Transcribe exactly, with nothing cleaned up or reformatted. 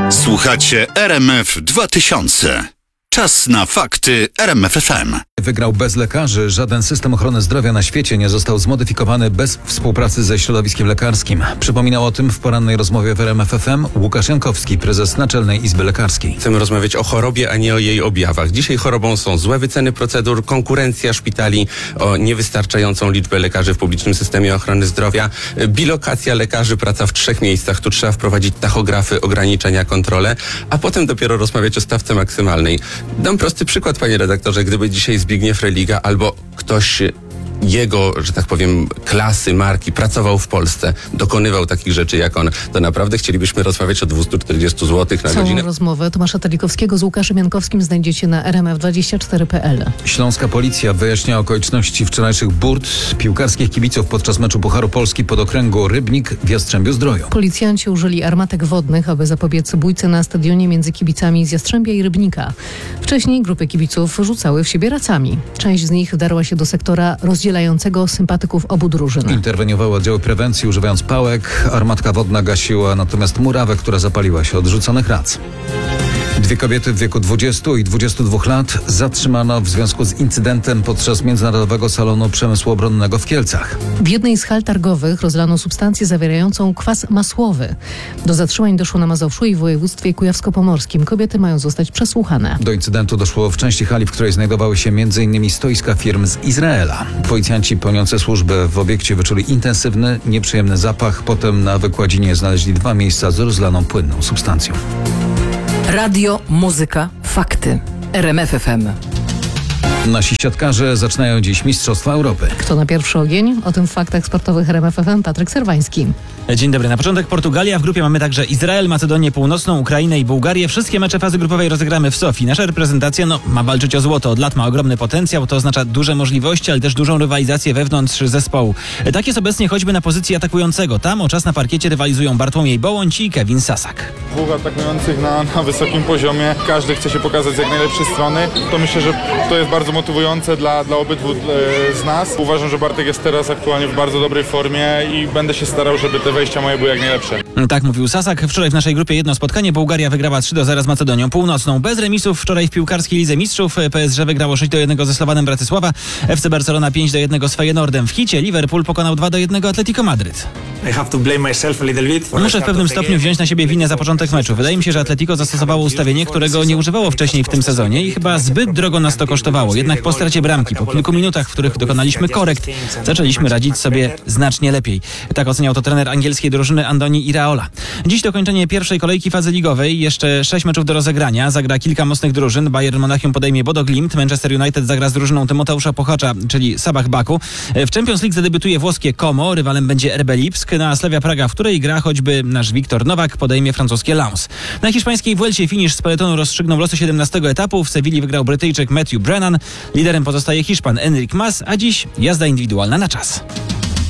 Słuchacie R M F dwa tysiące. Czas na fakty R M F F M. Wygrał bez lekarzy. Żaden system ochrony zdrowia na świecie nie został zmodyfikowany bez współpracy ze środowiskiem lekarskim. Przypominał o tym w porannej rozmowie w R M F F M Łukasz Jankowski, prezes Naczelnej Izby Lekarskiej. Chcemy rozmawiać o chorobie, a nie o jej objawach. Dzisiaj chorobą są złe wyceny procedur, konkurencja szpitali, o niewystarczającą liczbę lekarzy w publicznym systemie ochrony zdrowia, bilokacja lekarzy, praca w trzech miejscach. Tu trzeba wprowadzić tachografy, ograniczenia, kontrole, a potem dopiero rozmawiać o stawce maksymalnej. Dam prosty przykład, panie redaktorze. Gdyby dzisiaj Zbigniew Religa albo ktoś jego, że tak powiem, klasy, marki pracował w Polsce, dokonywał takich rzeczy jak on, to naprawdę chcielibyśmy rozmawiać o dwieście czterdzieści złotych na Całą godzinę. rozmowę Tomasza Telikowskiego z Łukaszem Jankowskim znajdziecie na r m f dwadzieścia cztery kropka p l. Śląska policja wyjaśnia okoliczności wczorajszych burt piłkarskich kibiców podczas meczu Pucharu Polski pod okręgu Rybnik w Jastrzębiu-Zdroju. Policjanci użyli armatek wodnych, aby zapobiec bójce na stadionie między kibicami z Jastrzębia i Rybnika. Wcześniej grupy kibiców rzucały w siebie racami. Część z nich wdarła się do sektora rozdzielającego sympatyków obu drużyn. Interweniowały oddziały prewencji używając pałek. Armatka wodna gasiła natomiast murawę, która zapaliła się od rzuconych rac. Dwie kobiety w wieku dwudziestu i dwudziestu dwóch lat zatrzymano w związku z incydentem podczas Międzynarodowego Salonu Przemysłu Obronnego w Kielcach. W jednej z hal targowych rozlano substancję zawierającą kwas masłowy. Do zatrzymań doszło na Mazowszu i w województwie kujawsko-pomorskim. Kobiety mają zostać przesłuchane. Do incydentu doszło w części hali, w której znajdowały się między innymi stoiska firm z Izraela. Policjanci pełniący służbę w obiekcie wyczuli intensywny, nieprzyjemny zapach. Potem na wykładzinie znaleźli dwa miejsca z rozlaną płynną substancją. Radio, muzyka, fakty. R M F F M. Nasi siatkarze zaczynają dziś Mistrzostwa Europy. Kto na pierwszy ogień? O tym w faktach sportowych R M F F M Patryk Serwański. Dzień dobry. Na początek Portugalia. W grupie mamy także Izrael, Macedonię Północną, Ukrainę i Bułgarię. Wszystkie mecze fazy grupowej rozegramy w Sofii. Nasza reprezentacja no, ma walczyć o złoto. Od lat ma ogromny potencjał. To oznacza duże możliwości, ale też dużą rywalizację wewnątrz zespołu. Tak jest obecnie choćby na pozycji atakującego. Tam o czas na parkiecie rywalizują Bartłomiej Bołądź i Kevin Sasak. Dwóch atakujących na, na wysokim poziomie. Każdy chce się pokazać z jak najlepszej strony. To myślę, że to jest bardzo motywujące dla, dla obydwu e, z nas. Uważam, że Bartek jest teraz aktualnie w bardzo dobrej formie i będę się starał, żeby te wejścia moje były jak najlepsze. Tak mówił Sasak. Wczoraj w naszej grupie jedno spotkanie. Bułgaria wygrała trzy do zera z Macedonią Północną. Bez remisów wczoraj w piłkarskiej Lidze Mistrzów. P S G wygrało sześć do jednego ze Slowanem Bratysława. F C Barcelona pięć do jednego z Feyenoordem. W Hicie Liverpool pokonał dwa do jednego Atletico Madryt. Muszę w pewnym stopniu wziąć na siebie winę za początek meczu. Wydaje mi się, że Atletico zastosowało ustawienie, którego nie używało wcześniej w tym sezonie i chyba zbyt drogo nas to kosztowało. Jednak po stracie bramki, po kilku minutach, w których dokonaliśmy korekt, zaczęliśmy radzić sobie znacznie lepiej. Tak oceniał to trener angielskiej drużyny Andoni Iraola. Dziś dokończenie pierwszej kolejki fazy ligowej. Jeszcze sześć meczów do rozegrania. Zagra kilka mocnych drużyn. Bayern Monachium podejmie Bodo Glimt. Manchester United zagra z drużyną Tymoteusza Pochacza, czyli Sabah Baku. W Champions League zadebiutuje włoskie Como. Rywalem będzie R B Lipsk. Na Slavia Praga, w której gra choćby nasz Wiktor Nowak, podejmie francuskie Lens. Na hiszpańskiej Vuelcie finisz z peletonu rozstrzygnął losy siedemnastego etapu. W Sewilli wygrał Brytyjczyk Matthew Brennan. Liderem pozostaje Hiszpan Enric Mas, a dziś jazda indywidualna na czas.